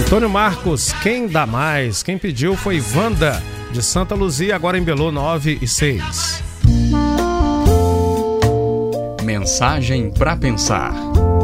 Antônio Marcos, quem dá mais? Quem pediu foi Wanda, de Santa Luzia, agora em Belô 9 e 6. Mensagem para pensar.